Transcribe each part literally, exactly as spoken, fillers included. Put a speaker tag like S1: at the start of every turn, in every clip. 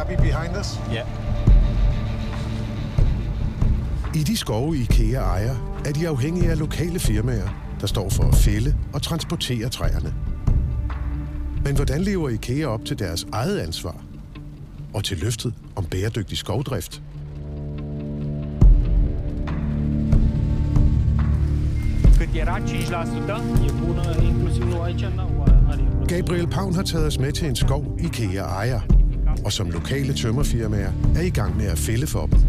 S1: Gabi behind us?
S2: Yeah.
S3: I de skove IKEA ejer, er de afhængige af lokale firmaer, der står for at fælde og transportere træerne. Men hvordan lever IKEA op til deres eget ansvar? Og til løftet om bæredygtig skovdrift? Gabriel Paun har taget os med til en skov, IKEA ejer, og som lokale tømmerfirmaer er i gang med at fælde for dem.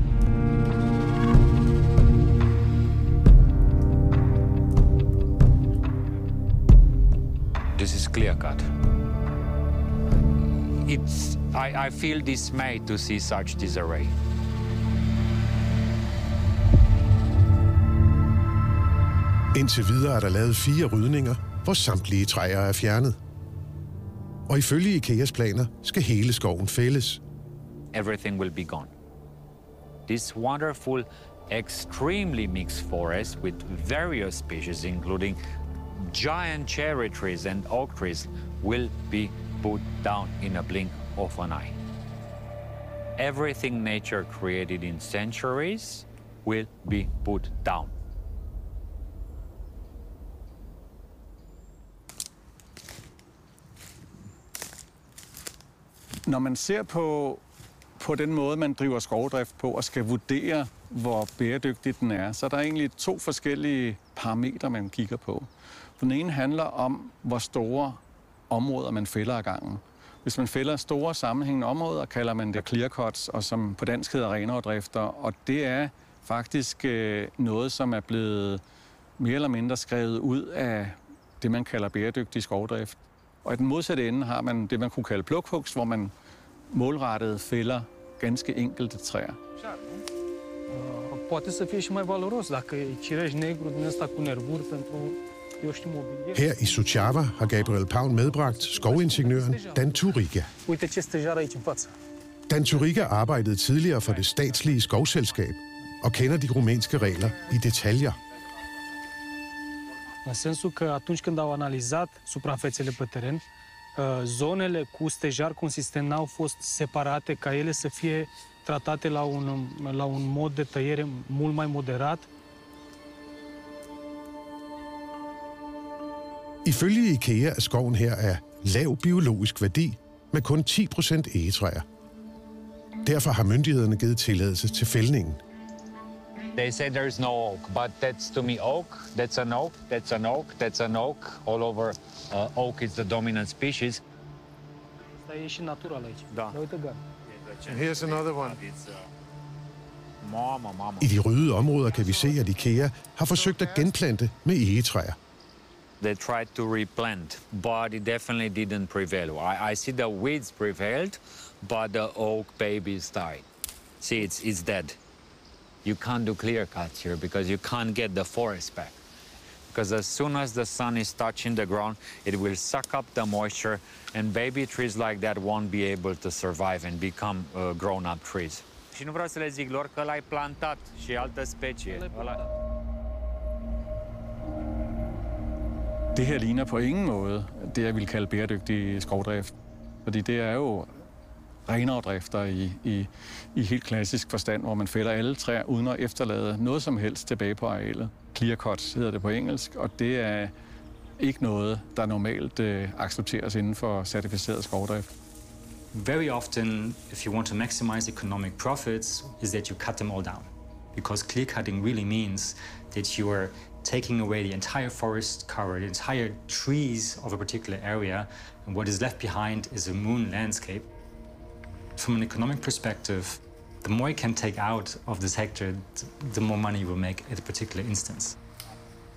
S4: This is clear cut. It's, I, I feel dismayed to see such disarray.
S3: Indtil videre er der lavet fire rydninger, hvor samtlige træer er fjernet. Og ifølge IKEAs planer skal hele skoven fældes.
S4: Everything will be gone. This wonderful, extremely mixed forest with various species, including giant cherry trees and oak trees, will be put down in a blink of an eye. Everything nature created in centuries will be put down.
S2: Når man ser på, på den måde, man driver skovdrift på og skal vurdere, hvor bæredygtig den er, så er der egentlig to forskellige parametre, man kigger på. Den ene handler om, hvor store områder man fælder ad gangen. Hvis man fælder store sammenhængende områder, kalder man det clear cuts, og som på dansk hedder renoverdrifter. Og det er faktisk øh, noget, som er blevet mere eller mindre skrevet ud af det, man kalder bæredygtig skovdrift. Og i den modsatte ende har man det, man kunne kalde plukhugst, hvor man målrettet fælder ganske enkelte træer.
S5: Poate să fie și mai valoros dacă e cireș negru din ăsta cu nervuri pentru, eu știu, mobilier.
S3: Her i Suceava har Gabriel Paun medbragt skovingeniøren Dan Turiga.
S5: Uite ce stejar aici în față.
S3: Dan Turiga arbejdede tidligere for det statslige skovselskab og kender de rumænske regler i detaljer.
S5: În sensul că atunci când au analizat suprafețele pe teren, zonele cu stejar consistent n-au fost separate ca ele să fie tratate la un, la un mod de tăiere mult mai moderat.
S3: Ifølge IKEA er skoven her af lav biologisk værdi med kun ti procent egetræer. Derfor har myndighederne givet tilladelse til fældningen.
S4: They say there's no oak, but that's to me oak, that's an oak, that's an oak, that's an oak. All over uh, oak is the dominant species.
S5: Asta e și natural aici.
S4: Da.
S5: Uite, gata.
S1: And here's another one.
S4: Mama, mama.
S3: I de ryddede områder kan vi se, at IKEA har forsøgt at genplante med egetræer.
S4: They tried to replant, but it definitely didn't prevail. I, I see the weeds prevailed, but the oak babies died. See, it's, it's dead. You can't do clear cuts here because you can't get the forest back. Because as soon as the sun is touching the ground, it will suck up the moisture, and baby trees like that won't be able to survive and become uh, grown-up trees. Și nu vreau să le zic lor că l-ai plantat și altă specie.
S2: Det her ligner på ingen måde det, jeg vil kalde bæredygtig skovdrift. Fordi det er jo renaverdrifter i, i, i helt klassisk forstand, hvor man fælder alle træer uden at efterlade noget som helst tilbage på arealet. Clear cuts hedder det på engelsk, og det er ikke noget, der normalt øh, accepteres inden for certificeret skovdrift.
S6: Very often, if you want to maximize economic profits, is that you cut them all down. Because clear cutting really means that you are taking away the entire forest cover, the entire trees of a particular area, and what is left behind is a moon landscape. From an economic perspective, the more you can take out of this hectare, the more money you will make at a particular instance.